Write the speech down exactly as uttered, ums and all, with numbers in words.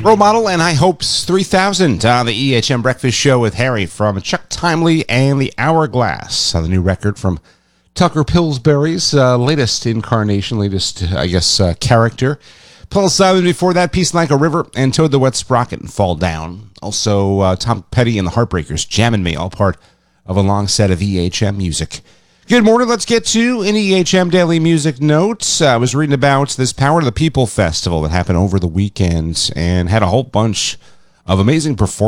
Role Model and High Hopes three thousand on the E H M Breakfast Show with Harry from Chuck Timely and the Hourglass. Uh, the new record from Tucker Pillsbury's uh, latest incarnation, latest, uh, I guess, uh, character. Paul Simon before that, Peace Like a River, and Toad the Wet Sprocket and Fall Down. Also, uh, Tom Petty and the Heartbreakers, Jammin' Me, all part of a long set of E H M music. Good morning. Let's get to an E H M Daily Music Notes. Uh, I was reading about this Power to the People festival that happened over the weekend and had a whole bunch of amazing performances.